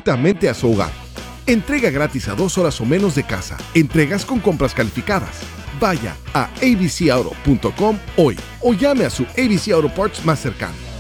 directamente a su hogar. Entrega gratis a 2 horas o menos de casa. Entregas con compras calificadas. Vaya a abcauto.com hoy o llame a su ABC Auto Parts más cercano.